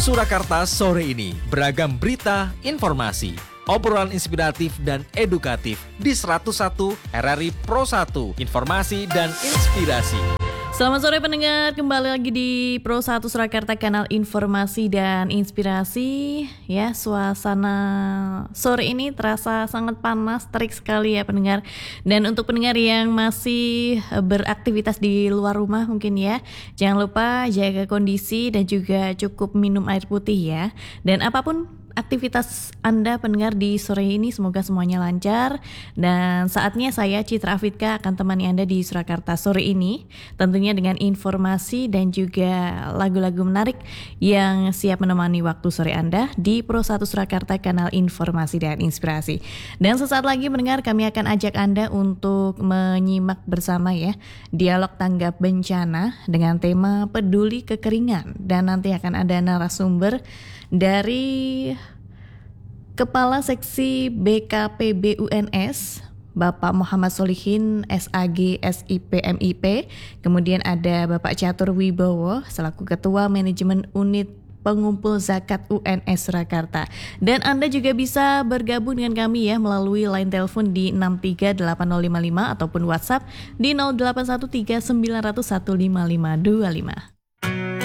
Surakarta sore ini, beragam berita, informasi, obrolan inspiratif dan edukatif di 101 RRI Pro 1, informasi dan inspirasi. Selamat sore pendengar, kembali lagi di Pro 1 Surakarta, kanal informasi dan inspirasi. Ya, suasana sore ini terasa sangat panas, terik sekali ya pendengar. Dan untuk pendengar yang masih beraktivitas di luar rumah mungkin ya, jangan lupa jaga kondisi dan juga cukup minum air putih ya. Dan apapun aktivitas Anda pendengar di sore ini, semoga semuanya lancar. Dan saatnya saya Citra Afitka akan temani Anda di Surakarta sore ini, tentunya dengan informasi dan juga lagu-lagu menarik yang siap menemani waktu sore Anda di Pro 1 Surakarta, kanal informasi dan inspirasi. Dan sesaat lagi pendengar, kami akan ajak Anda untuk menyimak bersama ya dialog tanggap bencana dengan tema peduli kekeringan. Dan nanti akan ada narasumber dari Kepala Seksi BKPB UNS Bapak Muhammad Solihin SAG SIP MIP. Kemudian ada Bapak Catur Wibowo selaku Ketua Manajemen Unit Pengumpul Zakat UNS Surakarta. Dan Anda juga bisa bergabung dengan kami ya melalui line telepon di 6380055 ataupun WhatsApp di 0813 900 15525.